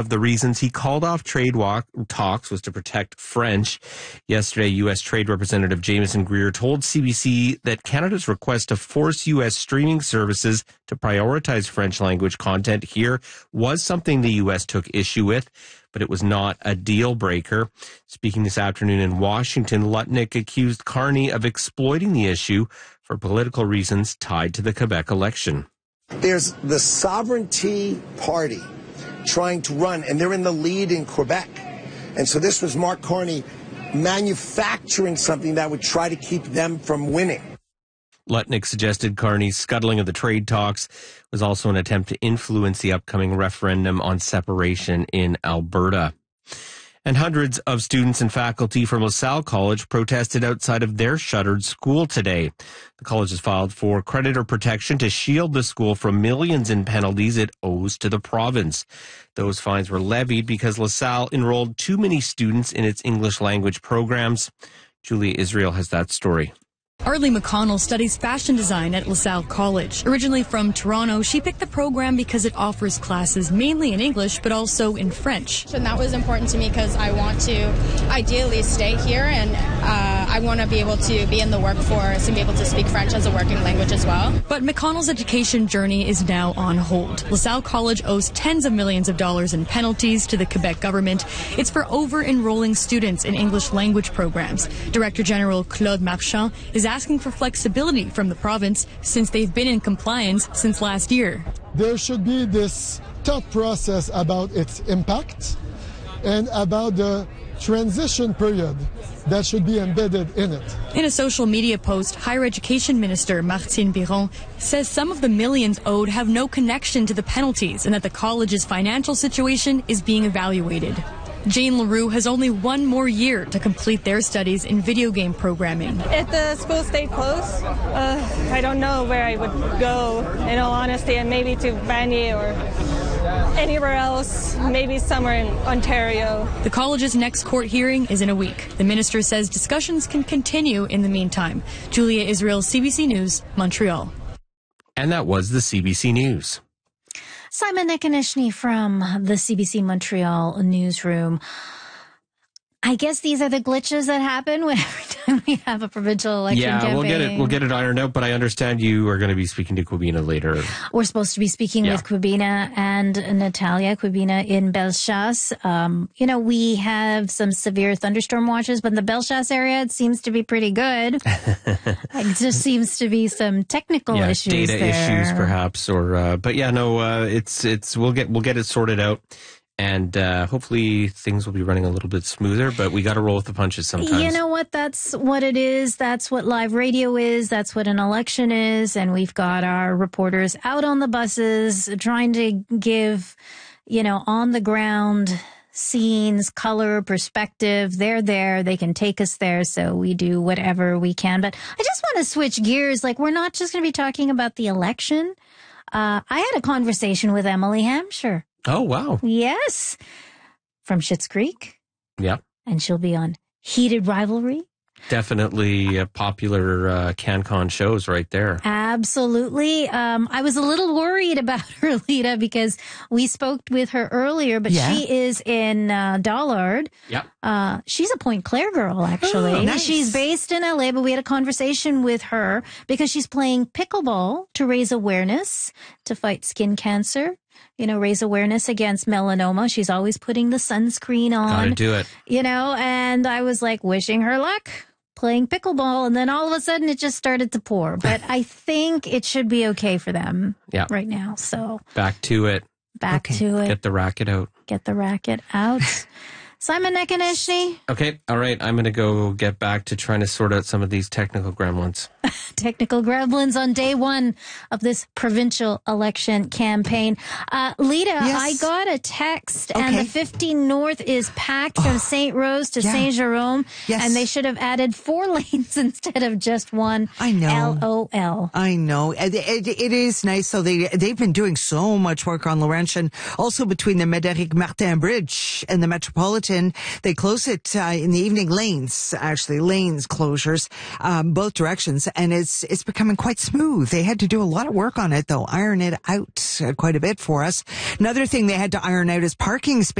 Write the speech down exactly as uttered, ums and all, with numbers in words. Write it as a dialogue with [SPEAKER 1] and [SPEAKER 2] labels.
[SPEAKER 1] the reasons he called off trade walk, talks was to protect French. Yesterday, U S Trade Representative Jameson Greer told C B C that Canada's request to force U S streaming services to prioritize French language content here was something the U S took issue with, but it was not a deal breaker. Speaking this afternoon in Washington, Lutnick accused Carney of exploiting the issue for political reasons tied to the Quebec election.
[SPEAKER 2] There's the Sovereignty Party trying to run, and they're in the lead in Quebec. And so this was Mark Carney manufacturing something that would try to keep them from winning.
[SPEAKER 1] Lutnick suggested Carney's scuttling of the trade talks was also an attempt to influence the upcoming referendum on separation in Alberta. And hundreds of students and faculty from LaSalle College protested outside of their shuttered school today. The college has filed for creditor protection to shield the school from millions in penalties it owes to the province. Those fines were levied because LaSalle enrolled too many students in its English language programs. Julia Israel has that story.
[SPEAKER 3] Arlie McConnell studies fashion design at LaSalle College. Originally from Toronto, she picked the program because it offers classes mainly in English, but also in French.
[SPEAKER 4] And that was important to me because I want to ideally stay here, and uh, I want to be able to be in the workforce and be able to speak French as a working language as well.
[SPEAKER 3] But McConnell's education journey is now on hold. LaSalle College owes tens of millions of dollars in penalties to the Quebec government. It's for over-enrolling students in English language programs. Director General Claude Marchand is asking for flexibility from the province since they've been in compliance since last year.
[SPEAKER 5] There should be this thought process about its impact and about the transition period that should be embedded in it.
[SPEAKER 3] In a social media post, Higher Education Minister Martine Biron says some of the millions owed have no connection to the penalties and that the college's financial situation is being evaluated. Jane LaRue has only one more year to complete their studies in video game programming.
[SPEAKER 6] If the school stayed closed, uh, I don't know where I would go, in all honesty, and maybe to Vanier or anywhere else, maybe somewhere in Ontario.
[SPEAKER 3] The college's next court hearing is in a week. The minister says discussions can continue in the meantime. Julia Israel, C B C News, Montreal.
[SPEAKER 1] And that was the C B C News.
[SPEAKER 7] Simon Nekonishny from the C B C Montreal newsroom. I guess these are the glitches that happen when every time we have a provincial election
[SPEAKER 1] yeah,
[SPEAKER 7] campaign.
[SPEAKER 1] we'll get it. We'll get it ironed out. But I understand you are going to be speaking to Quibina later.
[SPEAKER 7] We're supposed to be speaking yeah. with Quibina and Natalia Quibina in Bellechasse. Um, you know, we have some severe thunderstorm watches, but in the Bellechasse area, it seems to be pretty good. It just seems to be some technical
[SPEAKER 1] yeah,
[SPEAKER 7] issues
[SPEAKER 1] data
[SPEAKER 7] there.
[SPEAKER 1] issues, perhaps, or uh, but yeah, no, uh, it's it's we'll get we'll get it sorted out. And uh, hopefully things will be running a little bit smoother, but we got to roll with the punches sometimes.
[SPEAKER 7] You know what? That's what it is. That's what live radio is. That's what an election is. And we've got our reporters out on the buses trying to give, you know, on the ground scenes, color, perspective. They're there. They can take us there. So we do whatever we can. But I just want to switch gears. Like, we're not just going to be talking about the election. Uh, I had a conversation with Emily Hampshire.
[SPEAKER 1] Oh, wow.
[SPEAKER 7] Yes. From Schitt's Creek.
[SPEAKER 1] Yeah.
[SPEAKER 7] And she'll be on Heated Rivalry.
[SPEAKER 1] Definitely uh, popular uh, CanCon shows right there.
[SPEAKER 7] Absolutely. Um, I was a little worried about her, Lita, because we spoke with her earlier, but yeah. she is in uh, Dollard.
[SPEAKER 1] Yep.
[SPEAKER 7] Uh, she's a Point Claire girl, actually.
[SPEAKER 8] Oh, nice.
[SPEAKER 7] She's based in L A, but we had a conversation with her because she's playing pickleball to raise awareness to fight skin cancer. You know, raise awareness against melanoma. She's always putting the sunscreen on.
[SPEAKER 1] Gotta do it.
[SPEAKER 7] You know, and I was like wishing her luck playing pickleball, and then all of a sudden it just started to pour. But I think it should be okay for them
[SPEAKER 1] yeah.
[SPEAKER 7] right now. So
[SPEAKER 1] back to it.
[SPEAKER 7] Back
[SPEAKER 1] okay.
[SPEAKER 7] to it.
[SPEAKER 1] Get the racket out.
[SPEAKER 7] Get the racket out. Simon Nekonishny.
[SPEAKER 1] Okay, all right. I'm going to go get back to trying to sort out some of these technical gremlins.
[SPEAKER 7] Technical gremlins on day one of this provincial election campaign. Uh, Lita,
[SPEAKER 8] yes.
[SPEAKER 7] I got a text,
[SPEAKER 8] okay.
[SPEAKER 7] and the fifteen North is packed from oh, Saint Rose to
[SPEAKER 8] yeah.
[SPEAKER 7] Saint Jerome,
[SPEAKER 8] yes.
[SPEAKER 7] and they should have added four lanes instead of just one.
[SPEAKER 8] I know.
[SPEAKER 7] L O L.
[SPEAKER 8] I know. It, it, it is nice. So they, they've been doing so much work on Laurentian, also between the Médéric Martin Bridge and the Metropolitan. They close it uh, in the evening, lanes, actually, lanes closures, um, both directions, and it's it's becoming quite smooth. They had to do a lot of work on it, though, iron it out uh, quite a bit for us. Another thing they had to iron out is parking space.